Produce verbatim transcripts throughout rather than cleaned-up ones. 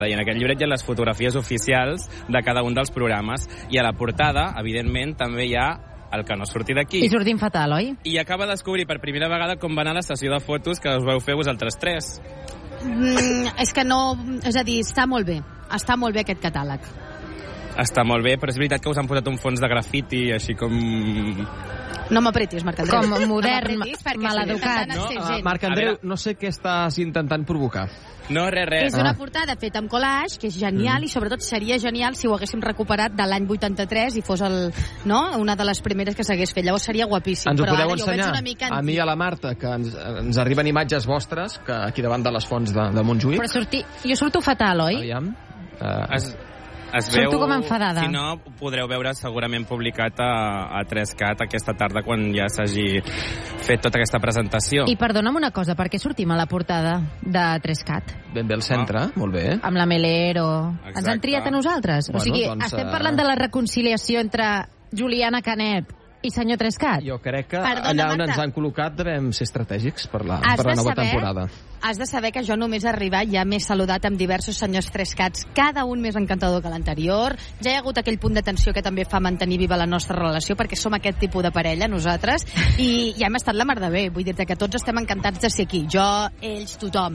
I en aquest llibret hi ha les fotografies oficials de cada un dels programes. I a la portada, evidentment, també hi ha el que no surti d'aquí. I sortim fatal, oi? I acaba de descobrir per primera vegada com va anar la sessió de fotos que us vau fer vosaltres tres. Mm, és que no... És a dir, està molt bé. Està molt bé aquest catàleg. Està molt bé, però és veritat que us han posat un fons de grafiti, així com... No m'apretis, Marc Andreu. Com modern, no maleducat. No? Uh, Marc Andreu, no sé què estàs intentant provocar. No, res, res. És una portada feta amb collage, que és genial, mm. i sobretot seria genial si ho haguéssim recuperat de l'any vuitanta-tres i fos el, no? una de les primeres que s'hagués fet. Llavors seria guapíssim. Ens ho però podeu ara ensenyar? Jo una mica a mi i a la Marta, que ens, ens arriben imatges vostres, que aquí davant de les fonts de, de Montjuïc. Però sortir... jo surto fatal, oi? Aviam. Uh, es, es Surto veu, com enfadada. Si no, ho podreu veure segurament publicat a, a tres cat aquesta tarda quan ja s'hagi fet tota aquesta presentació. I perdona'm una cosa, per què sortim a la portada de tres cat? Ben bé al centre, ah. molt bé. Amb la Melero. Exacte. Ens han triat a nosaltres. Bueno, o sigui, doncs, estem uh... parlant de la reconciliació entre Juliana Canet i senyor Trescat. Jo crec que Perdona, allà on Marta. ens han col·locat devem ser estratègics per la, Has per la de nova saber- temporada. Has de saber que jo només he arribat ja m'he saludat amb diversos senyors Trescats, cada un més encantador que l'anterior. Ja hi ha hagut aquell punt de tensió que també fa mantenir viva la nostra relació, perquè som aquest tipus de parella, nosaltres, i ja hem estat la mar de bé. Vull dir-te que tots estem encantats de ser aquí. Jo, ells, tothom.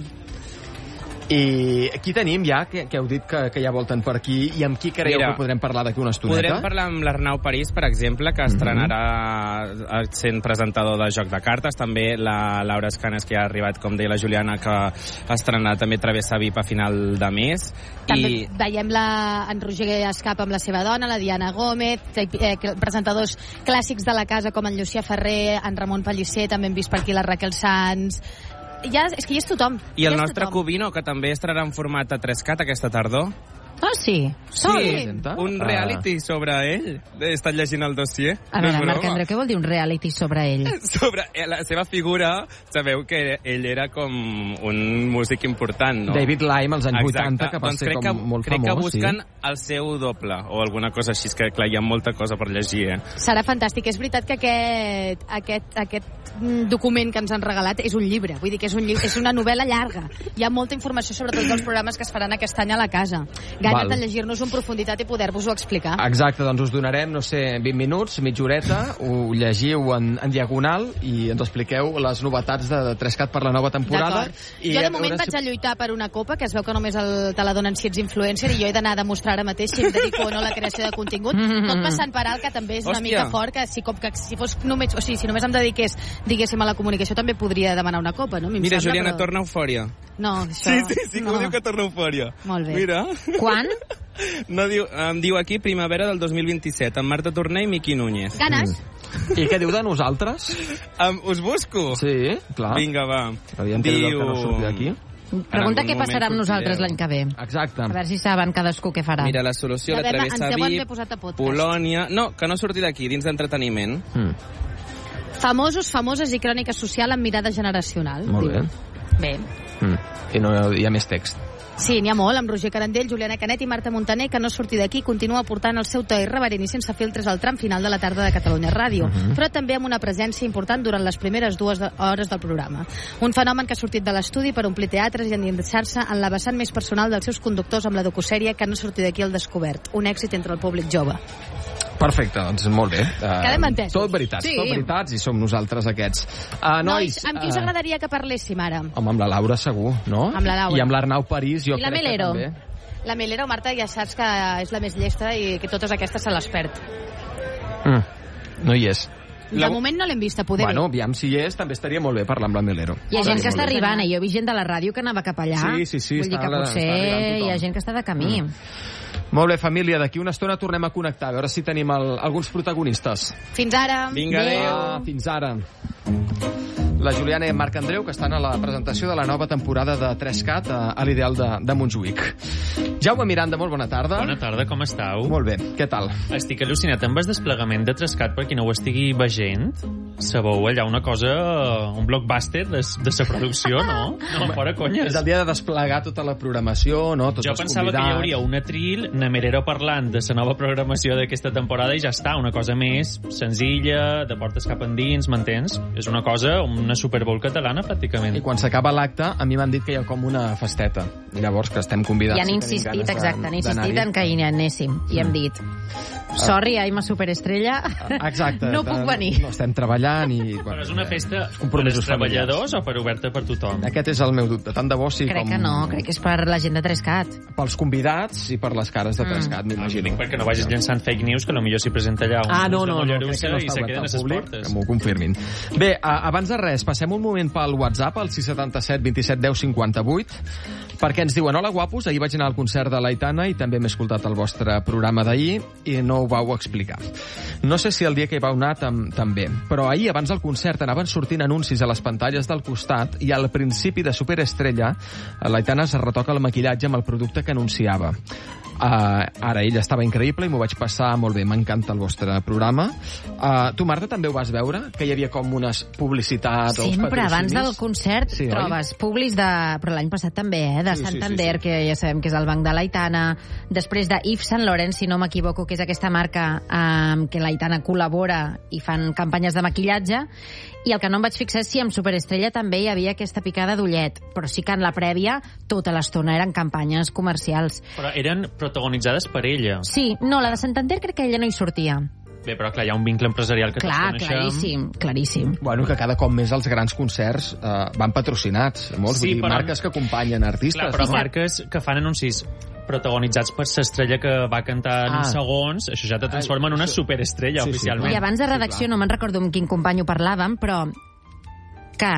I aquí tenim ja, que, que heu dit que, que ja volten per aquí, i amb qui creieu Mira, que podrem parlar d'aquí una estoneta? Podrem parlar amb l'Arnau París, per exemple, que estrenarà sent presentador de Joc de Cartes. També la Laura Escanes, que ja ha arribat, com deia la Juliana, que estrenarà també Travessa V I P a final de mes. També I veiem la, en Roger Escapa amb la seva dona, la Diana Gómez, eh, presentadors clàssics de la casa com en Llucià Ferrer, en Ramon Pellicer, també hem vist per aquí la Raquel Sanz. Ja, és que ja és tothom. I el ja és nostre tothom. Cubino, que també estarà en format a tres cat aquesta tardor. Ah, sí? Sí, un reality sobre ell. He estat llegint el dossier. A No és veure, Marc broma. Andreu, què vol dir un reality sobre ell? Sobre la seva figura, sabeu que ell era com un músic important, no? David Lime, als anys Exacte. vuitanta, que va doncs ser crec com que, molt crec famós. que busquen sí. el seu doble, o alguna cosa així, que clar, hi ha molta cosa per llegir, eh? Serà fantàstic. És veritat que aquest, aquest, aquest document que ens han regalat és un llibre. Vull dir que és, un llibre, és una novel·la llarga. Hi ha molta informació sobre tots els programes que es faran aquest any a la casa. Ganes Val. de llegir-nos en profunditat i poder-vos-ho explicar. Exacte, doncs us donarem, no sé, vint minuts, mitja horeta, ho llegiu en, en diagonal i ens expliqueu les novetats de Trescat per la nova temporada. I jo de moment vaig a lluitar per una copa, que es veu que només el, te la donen si ets influencer, i jo he d'anar a demostrar ara mateix si em dedico o no a la creació de contingut. Tot passant per alt, que també és una Hòstia. mica fort, que si, com que si fos només, o sigui, si només em dediqués, diguéssim, a la comunicació, també podria demanar una copa, no? A mi em Mira, sembla, Juliana, però... torna eufòria. No, això... Sí, sí, sí, que no. ho diu que torna eufòria. Molt bé. Mira. Quan? No, diu, em diu aquí primavera del dos mil vint-i-set, amb Marta Torné i Miqui Núñez. Ganes? I què diu de nosaltres? Um, us busco? Sí, clar. Vinga, va. Aviam què diu el que no surti d'aquí. Pregunta algun què passarà amb moment nosaltres sortireu. l'any que ve. Exacte. A veure si saben cadascú què farà. Mira, la solució, Ja la veure, ens Travessa deuen V I haver P, posat a podcast. Polònia... No, que no surti d'aquí, dins d'entreteniment. Mm. Famosos, famoses i crònica social amb mirada generacional. Molt bé. Bé. Mm. I no hi ha més text. Sí, n'hi ha molt, amb Roger Carandell, Juliana Canet i Marta Montaner, que no surti d'aquí, continua portant el seu to irreverent i sense filtres al tram final de la tarda de Catalunya Ràdio, uh -huh. però també amb una presència important durant les primeres dues de hores del programa. Un fenomen que ha sortit de l'estudi per omplir teatres i endinsar-se en la vessant més personal dels seus conductors amb la docusèrie que no surti d'aquí al descobert. Un èxit entre el públic jove. Perfecte, doncs molt bé. Uh, Quedem entesos. Tot veritats, Sí. tot veritats, i som nosaltres aquests. Uh, nois, Nois, amb qui us uh, agradaria que parléssim ara? Home, amb la Laura segur, no? Amb la Laura. I amb l'Arnau París, jo I la crec Melero? que també. La Melero, Marta, ja saps que és la més llesta i que totes aquestes se les perd. Mm. No hi és. De La- moment no l'hem vista, poder Bueno, aviam, si hi és, també estaria molt bé parlar amb la Melero. Hi ha gent que Estaria està molt bé. arribant, eh? Jo he vist gent de la ràdio que anava cap allà. Sí, sí, sí, Vull dir està que la- potser està arribant tothom. hi ha gent que està de camí. Mm. Molt bé, família, d'aquí una estona tornem a connectar, a veure si tenim el, alguns protagonistes. Fins ara. Vinga, adéu. Ah, fins ara. La Juliana i en Marc Andreu, que estan a la presentació de la nova temporada de tres cat a, a l'Ideal de, de Montjuïc. Jaume Miranda, molt bona tarda. Bona tarda, com estàu? Molt bé, què tal? Estic al·lucinat amb el desplegament de Trescat, per qui no ho estigui veient. Sabeu allà una cosa, un blockbuster de, de sa producció, no? No, fora conyes. És el dia de desplegar tota la programació, no? Tots Jo els pensava convidats. que hi hauria un atril, na Melero parlant de la nova programació d'aquesta temporada i ja està, una cosa més senzilla, de portes cap endins, m'entens? És una cosa, una Super Bowl catalana, pràcticament. I quan s'acaba l'acte, a mi m'han dit que hi ha com una festeta. Llavors, que estem convidats. I han insistit, exacte, han insistit en que hi anéssim. I hem dit, sorry, I'm a superestrella, exacte, no puc venir. No estem treballant i... Bueno, però és una festa per als treballadors o per oberta per tothom? Aquest és el meu dubte. Tant de bo sí crec com... que no, crec que és per la gent de Trescat. Pels convidats i per les cares de Trescat, mm. m'imagino. No, perquè no vagis llançant fake news, que potser s'hi presenta allà un ah, no, de no, no, crec que no i se queden a les portes. Que m'ho confirmin. Bé, abans de res, passem un moment pel WhatsApp, al sis set set, vint set, deu, cinquanta vuit, perquè ens diuen, hola guapos, ahir vaig anar al concert de l'Aitana i també m'he escoltat el vostre programa d'ahir i no ho vau explicar. No sé si el dia que hi vau anar tam també, però ahir, abans del concert, anaven sortint anuncis a les pantalles del costat i al principi de Superestrella, l'Aitana es retoca el maquillatge amb el producte que anunciava. Uh, ara, ella estava increïble i m'ho vaig passar molt bé, m'encanta el vostre programa. Uh, tu, Marta, també ho vas veure? Que hi havia com unes publicitats o sempre, abans del concert sí, trobes oi? publis de... Però l'any passat també, eh? De sí, Santander, sí, sí, sí. que ja sabem que és el banc de l'Aitana. Després de Yves Saint Laurent, si no m'equivoco, que és aquesta marca amb què l'Aitana col·labora i fan campanyes de maquillatge. I el que no em vaig fixar és si amb Superestrella també hi havia aquesta picada d'ullet. Però sí que en la prèvia, tota l'estona eren campanyes comercials. Però eren protagonitzades per ella. Sí, no, la de Santander crec que ella no hi sortia. Bé, però clar, hi ha un vincle empresarial que clar, tots coneixem. claríssim, claríssim. Bueno, que cada cop més els grans concerts eh, van patrocinats. Molts, sí, vull dir, però... marques que acompanyen artistes. Clar, però no? marques que fan anuncis protagonitzats per l'estrella que va cantar en ah. segons, això ja te transforma en una superestrella, sí, oficialment. Sí. I abans de redacció, sí, no me'n recordo amb quin company ho parlàvem, però que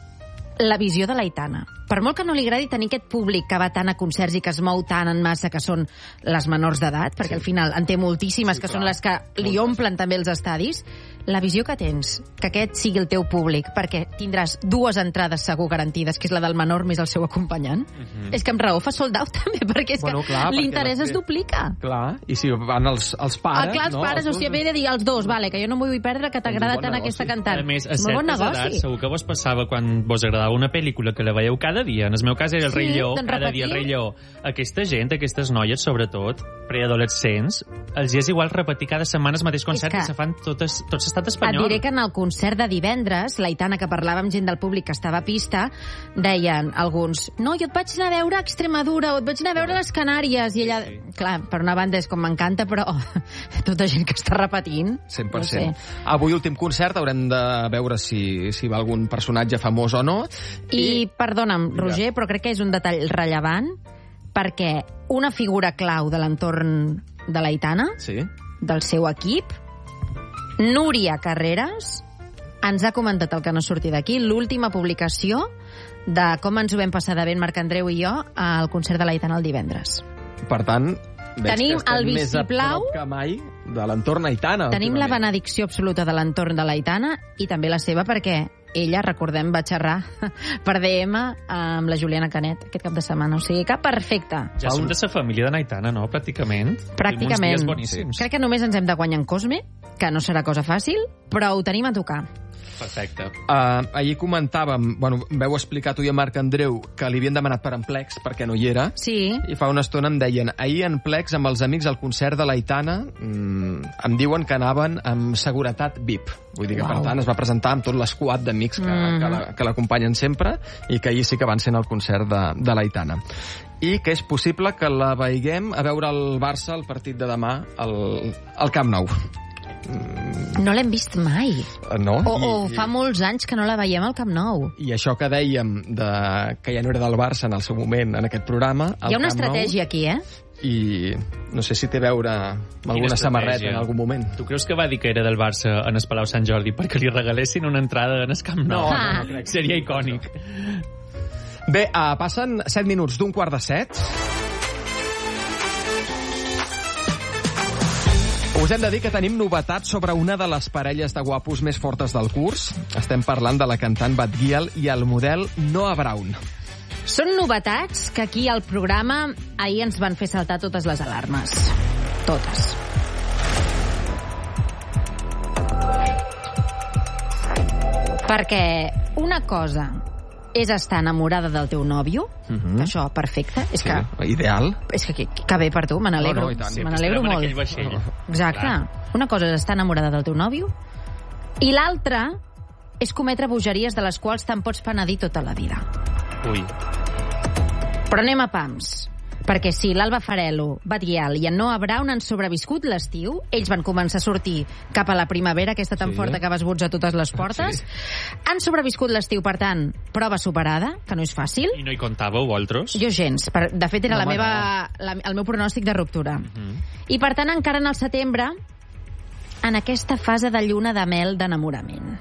la visió de l'Aitana, per molt que no li agradi tenir aquest públic que va tant a concerts i que es mou tant en massa, que són les menors d'edat, perquè sí. al final en té moltíssimes, sí, que clar. Són les que li omplen també els estadis, la visió que tens, que aquest sigui el teu públic, perquè tindràs dues entrades segur garantides, que és la del menor més el seu acompanyant, uh -huh. és que amb raó fa sold out també, perquè és bueno, que l'interès es duplica. Clar, i si van els, els pares... Ah, clar, els no? pares, els o sigui, ve de dir els dos, vale, que jo no m'ho vull perdre, que t'agrada bon tant negoci. Aquesta cantant. A més, a és molt bon certes negoci. edats, segur que vos passava quan vos agradava una pel·lícula que la veieu cada dia. En el meu cas era el sí, Rei Lleó, cada repetiu. dia el Rei Lleó. Aquesta gent, aquestes noies, sobretot, preadolescents, els és igual repetir cada setmana el mateix concert que... i se fan totes, tot l'estat espanyol. Et diré que en el concert de divendres, l'Aitana, que parlava amb gent del públic que estava a pista, deien alguns, no, jo et vaig anar a veure a Extremadura, o et vaig anar a veure a les Canàries, i ella, sí, sí. clar, per una banda és com m'encanta, però oh, tota gent que està repetint... cent per cent. No sé. Avui, últim concert, haurem de veure si, si va algun personatge famós o no. I, I perdona'm, Roger, però crec que és un detall rellevant, perquè una figura clau de l'entorn de l'Aitana, sí. del seu equip, Núria Carreras, ens ha comentat el que no surti d'aquí, l'última publicació de com ens ho vam passar de ben Marc Andreu i jo al concert de l'Aitana el divendres. Per tant, veig tenim que estem el més a vistiplau prop que mai de l'entorn Aitana. Tenim la benedicció absoluta de l'entorn de l'Aitana i també la seva, perquè ella, recordem, va xerrar per D M amb la Juliana Canet aquest cap de setmana, o sigui que perfecte. Ja som de la família de l'Aitana, no? Pràcticament. Pràcticament. Uns dies boníssims. Crec que només ens hem de guanyar en Cosme, que no serà cosa fàcil, però ho tenim a tocar. Perfecte. Uh, ahir comentàvem, bueno, veu explicar tu i a Marc Andreu que li havien demanat per en Plex perquè no hi era. Sí. I fa una estona em deien, ahir en Plex amb els amics al concert de l'Aitana mmm, em diuen que anaven amb seguretat V I P. Vull dir que, wow. per tant, es va presentar amb tot l'esquad d'amics que, mm-hmm. que l'acompanyen sempre i que ahir sí que van ser al concert de, de l'Aitana. I que és possible que la veiguem a veure el Barça el partit de demà al, al Camp Nou. No l'hem vist mai. No? O, I, o fa molts anys que no la veiem al Camp Nou. I això que dèiem de, que ja no era del Barça en el seu moment en aquest programa... Hi ha una Camp estratègia Nou, aquí, eh? I no sé si té a veure amb alguna samarreta en algun moment. Tu creus que va dir que era del Barça en el Palau Sant Jordi perquè li regalessin una entrada en el Camp Nou? No, no, no crec. Seria icònic. Bé, uh, passen set minuts d'un quart de set. Us hem de dir que tenim novetats sobre una de les parelles de guapos més fortes del curs. Estem parlant de la cantant Batguiel i el model Noah Brown. Són novetats que aquí al programa ahir ens van fer saltar totes les alarmes. Totes. Perquè una cosa és estar enamorada del teu nòvio, uh-huh. això, perfecte. És sí, que, ideal. És que, que, que bé per tu, me n'alegro. No, no, sí, me n'alegro molt. No. Exacte. Clar. Una cosa és estar enamorada del teu nòvio i l'altra és cometre bogeries de les quals te'n pots penedir tota la vida. Ui. Però anem a pams. Perquè si l'Alba Farelo, Batguial i en Noah Brown han sobreviscut l'estiu, ells van començar a sortir cap a la primavera, aquesta tan Sí. forta que va esbutjar totes les portes, Sí. han sobreviscut l'estiu, per tant, prova superada, que no és fàcil. I no hi comptàveu, vosaltres? Jo gens. Per, de fet, era No, la home, meva, la, el meu pronòstic de ruptura. Mhm. I, per tant, encara en el setembre, en aquesta fase de lluna de mel d'enamorament.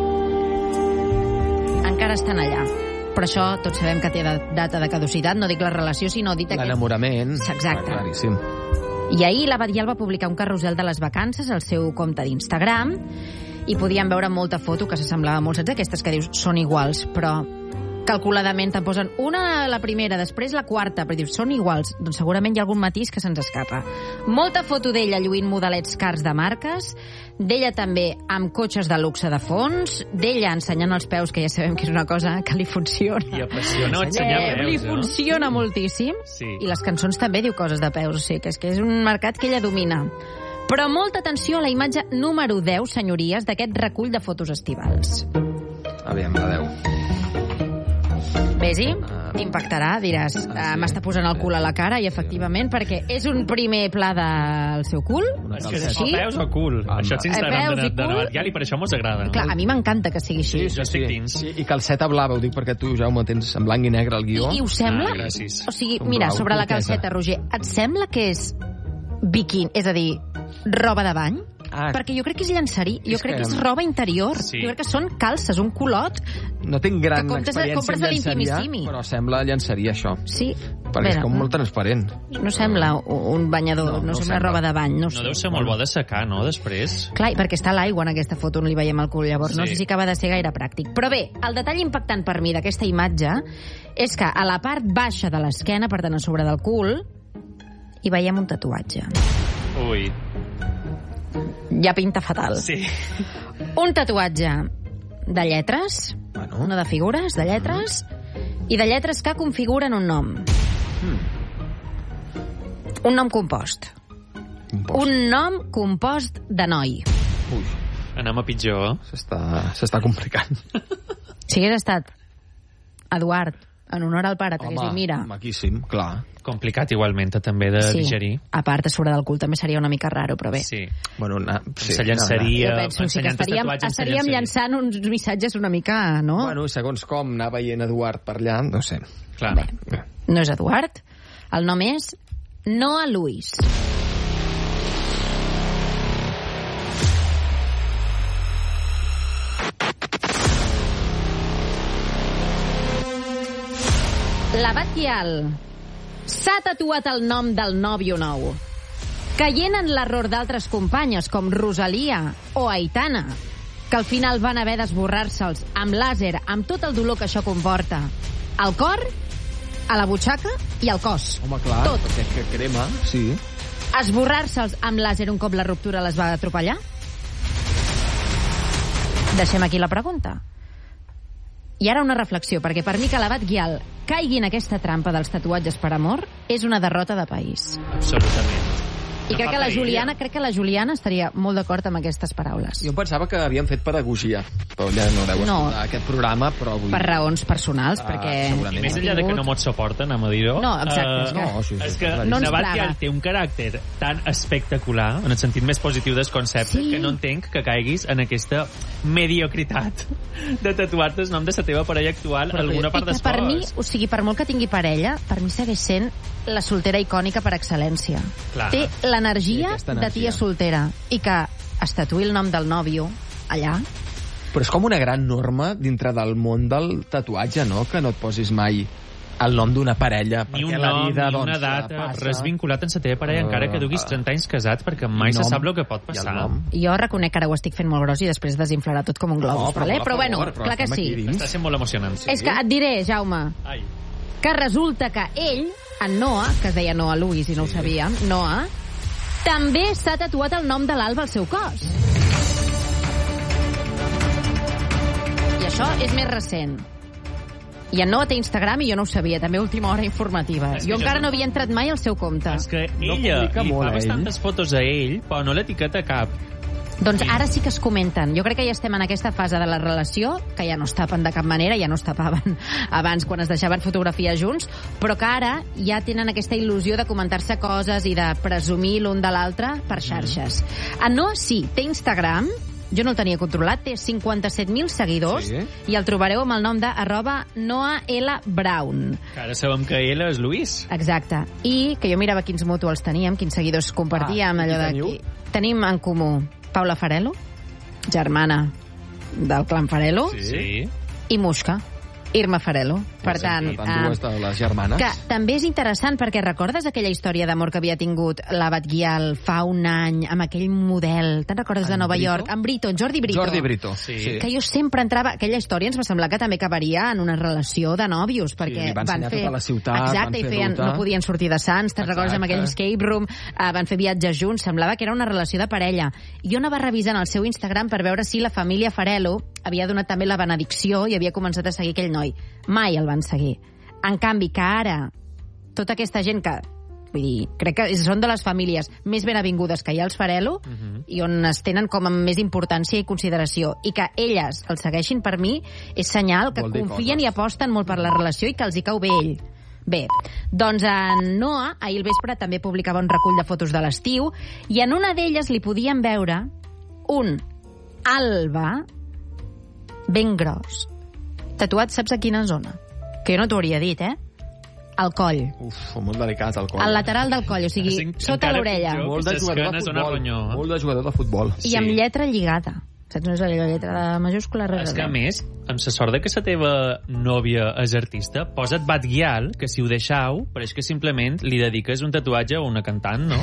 Encara estan allà. Però això tots sabem que té data de caducitat, no dic la relació, sinó dit aquest... L'enamorament. Exacte. Clar, claríssim. I ahir la Batguial va publicar un carrusel de les vacances al seu compte d'Instagram i podíem veure molta foto que s'assemblava molt, saps aquestes que dius són iguals, però calculadament te'n posen una la primera, després la quarta, però dius són iguals, doncs segurament hi ha algun matís que se'ns escapa. Molta foto d'ella lluint modelets cars de marques, d'ella també amb cotxes de luxe de fons, d'ella ensenyant els peus, que ja sabem que és una cosa que li funciona. I apassiona ensenyar Eh, li peus, no? funciona moltíssim. Sí. I les cançons també diu coses de peus, o sigui, que és que és un mercat que ella domina. Però molta atenció a la imatge número deu, senyories, d'aquest recull de fotos estivals. Aviam, la deu. Vés-hi? T'impactarà, diràs, ah, m'està posant el cul a la cara, i efectivament, perquè és un primer pla del seu cul, És és que és així. o peus o cul. Home. Això és Instagram Peus de, i de cul. Navatgall i per això mos agrada. Clar, a mi m'encanta que sigui així. Jo estic dins. I, i calceta blava, ho dic perquè tu, Jaume, tens en blanc i negre el guió. I, I us sembla? Ah, gràcies. O sigui, Un mira, blau, sobre la turquesa. calceta, Roger, et sembla que és biquini, és a dir, roba de bany? Ah, Perquè jo crec que és llencerí, jo És crec que- que és roba interior, Sí. jo crec que són calces, un culot, no tinc gran que compres- experiència compres en a llenceria, l'Intimissimi. però sembla llenceria, això. sí. Perquè és com molt transparent. No sembla un banyador, No, no, no no sembla sembla. roba de bany, no ho No sé. deu ser molt bo de secar, no, després? Clar, i perquè està a l'aigua en aquesta foto on li veiem el cul, llavors no Sí. sé si acaba de ser gaire pràctic. Però bé, el detall impactant per mi d'aquesta imatge és que a la part baixa de l'esquena, per tant a sobre del cul, hi veiem un tatuatge. Ui, Ja pinta fatal. sí. Un tatuatge de lletres, Bueno. no de figures, de lletres, i de lletres que configuren un nom. Un nom compost. Impost. Un nom compost de noi. Ui, Anem a pitjor. s'està s'està complicant. Si hagués estat Eduard, en honor al pare, t'hagués dit, mira... maquíssim, clar. Complicat igualment també de digerir. A part, a sobre del cul també seria una mica raro, però bé. Sí. Bueno, na, sí, Se llançaria... Jo penso sí que ensenyant estaríem, tatuatges, se estaríem llançaria. llançant uns missatges una mica, no? Bueno, segons com anar veient Eduard per allà, no sé. Clar. Bé, no és Eduard, el nom és Noah Lewis. La Batguial s'ha tatuat el nom del nòvio nou, caient en l'error d'altres companyes com Rosalia o Aitana, que al final van haver d'esborrar-se'ls amb làser, amb tot el dolor que això comporta. Al cor, a la butxaca i al cos. Home, clar, Tot. perquè que crema, sí. Esborrar-se'ls amb làser un cop la ruptura les va atropellar? Deixem aquí la pregunta. I ara una reflexió, perquè per mi que la Batguial caigui en aquesta trampa dels tatuatges per amor és una derrota de país. Absolutament. I No crec que la faltaria. Juliana, crec que la Juliana estaria molt d'acord amb aquestes paraules. Jo em pensava que havien fet pedagogia, però ja no deu No. escoltar aquest programa, però avui... Per raons personals, Ah, perquè... segurament. I més enllà de que no mos suporten, anem a dir-ho. No, exacte, és que- No, sí, sí, és que clar. No ens Navat plaga. ja té un caràcter tan espectacular, en el sentit més positiu del concepte, Sí. que no entenc que caiguis en aquesta mediocritat de tatuar-te el nom de la teva parella actual a alguna part I que del per cos. mi, o sigui, per molt que tingui parella, per mi segueix sent la soltera icònica per excel·lència. Clar. Té l'energia Sí, aquesta de energia. tia soltera. I que es tatuï el nom del nòvio allà. Però és com una gran norma dintre del món del tatuatge, no?, que no et posis mai el nom d'una parella, Ni perquè un la nom, vida, ni doncs, una data, passa. res vinculat amb la teva parella, Uh, encara que duguis trenta anys casats, perquè mai El se nom sap el que pot i el passar. nom. Jo reconec que ara ho estic fent molt gros i després desinflarà tot com un globus, No, però vale? molt a però bueno, favor, però clar que estem sí. aquí dins. Està sent molt emocionant. Sí. És que et diré, Jaume, Ai. que resulta que ell, en Noah, que es deia Noah Lewis i no ho sabíem, Noah, també s'ha tatuat el nom de l'Alba al seu cos. I això és més recent. I en Noah té Instagram i jo no ho sabia, també a última hora informativa. És que Jo jo encara no- no havia entrat mai al seu compte. És que No ella publica li molt, fa eh, bastantes fotos a ell, però no l'etiqueta cap. Doncs ara sí que es comenten. Jo crec que ja estem en aquesta fase de la relació, que ja no es tapen de cap manera, ja no es tapaven abans quan es deixaven fotografies junts, però que ara ja tenen aquesta il·lusió de comentar-se coses i de presumir l'un de l'altre per xarxes. Mm. En Noah sí, té Instagram, jo no el tenia controlat, té cinquanta-set mil seguidors, sí. I el trobareu amb el nom de arroba Noah L. Brown. Que ara sabem que ell és Luis. Exacte. I que jo mirava quins mutuals teníem, quins seguidors compartíem, ah, allò d'aquí. Tenim en comú Paula Farello, germana del clan Farello, sí. I Mushka, Irma Farello. Per sí, tant, tant dues de les germanes. Que també és interessant perquè recordes aquella història d'amor que havia tingut la Batguial fa un any amb aquell model, te'n recordes, en de Nova Brito? York? En Brito, en Jordi Brito. Jordi Brito, sí. sí. Que jo sempre entrava... Aquella història ens va semblar que també acabaria en una relació de nòvios, perquè sí, van, van fer... tota la ciutat, exacte, van fer i feien, ruta. no podien sortir de Sants, te'n recordes amb aquell escape room, uh, van fer viatges junts, semblava que era una relació de parella. Jo anava revisant el seu Instagram per veure si la família Farello havia donat també la benedicció i havia començat a seguir aquell noi. Mai el van seguir. En canvi, que ara, tota aquesta gent que, vull dir, crec que són de les famílies més ben avingudes que hi ha els Farello, uh-huh. I on es tenen com amb més importància i consideració, i que elles el segueixin, per mi, és senyal que confien i aposten molt per la relació i que els hi cau bé ell. Bé, doncs en Noah, ahir al vespre, també publicava un recull de fotos de l'estiu, i en una d'elles li podien veure un alba ben gros, tatuat, saps a quina zona? Que jo no t'ho hauria dit, eh? Al coll. Uf, molt delicat, el coll. Al lateral del coll, o sigui, sí, sota l'orella. Molt de jugador de futbol. Molt de jugador de futbol. I amb lletra lligada. Saps? No és la lletra de majúscula. És que, a més, amb la sort de que la teva nòvia és artista, posa't Batguial, que si ho deixau, pareix que simplement li dediques un tatuatge a una cantant, no?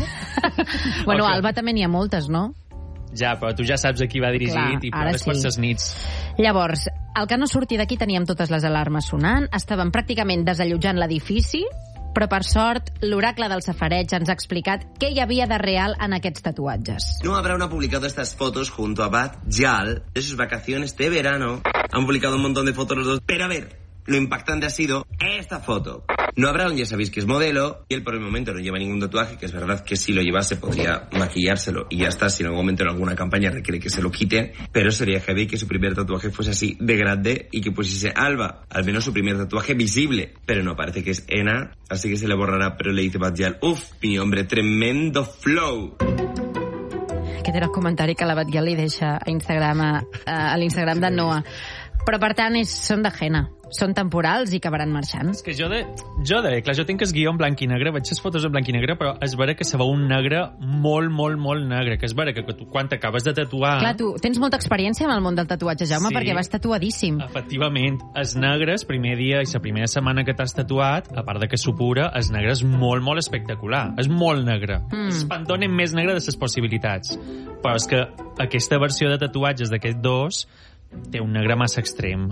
Bueno, Alba també n'hi ha moltes, no? Ja, però tu ja saps a qui va dirigit. Clar, i plores sí. Per ses nits. Llavors, el que no surti d'aquí teníem totes les alarmes sonant, estàvem pràcticament desallotjant l'edifici, però per sort l'oracle del safareig ens ha explicat què hi havia de real en aquests tatuatges. Noah Brown ha publicado estas fotos junto a Batguial de sus vacaciones de verano. Han publicado un montón de fotos los dos, pero a ver, lo impactante ha sido esta foto. Noah Brown ya sabéis que es modelo y él por el momento no lleva ningún tatuaje, que es verdad que si lo llevase podría maquillárselo y ya está, si en algún momento en alguna campaña requiere que se lo quite, pero sería heavy que su primer tatuaje fuese así de grande y que pusiese Alba, al menos su primer tatuaje visible, pero no, parece que es Ena, así que se le borrará, pero le dice Batguial, uff, mi hombre, tremendo flow. Aquest era el comentari que la Batguial li deixa a Instagram, a, a l'Instagram de Noah. Però, per tant, és, són de Jena. Són temporals i acabaran marxant. És que jo de, jo de, clar, jo tinc el guió en blanc i negre, veig les fotos en blanc i negre, però és vera que se veu un negre molt, molt, molt negre, que és vera que tu, quan t'acabes de tatuar... Clar, tu tens molta experiència amb el món del tatuatge, Jaume, sí, perquè vas tatuadíssim. Efectivament. Els negres, primer dia i la primera setmana que t'has tatuat, a part de que supura, els negres és molt, molt espectacular. És molt negre. Mm. És Pantone més negre de les possibilitats. Però és que aquesta versió de tatuatges d'aquests dos té un negre massa extrem.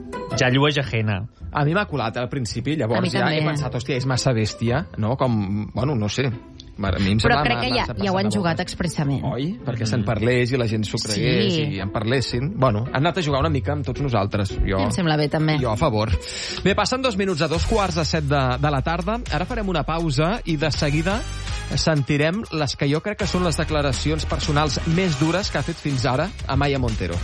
Ja llueix ajena. A mi m'ha colat al principi, llavors ja he pensat, hòstia, és massa bèstia, no? Com, bueno, no sé. A mi em Però crec que ja, ja ho han jugat expressament. Oi? Perquè mm. se'n parlés i la gent s'ho cregués sí. I en parlessin. Bueno, han anat a jugar una mica amb tots nosaltres. Jo, em sembla bé, també. Jo a favor. Bé, passen dos minuts a dos quarts de set de, de la tarda. Ara farem una pausa i de seguida sentirem les que jo crec que són les declaracions personals més dures que ha fet fins ara Amaya Montero.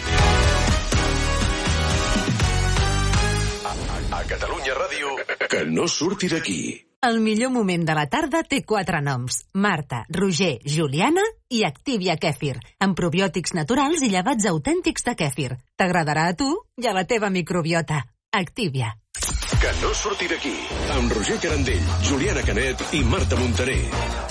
Catalunya Ràdio, que no surti d'aquí. El millor moment de la tarda té quatre noms. Marta, Roger, Juliana i Activia Kèfir, amb probiòtics naturals i llevats autèntics de kèfir. T'agradarà a tu i a la teva microbiota. Activia. Que no surti d'aquí, amb Roger Carandell, Juliana Canet i Marta Montaner.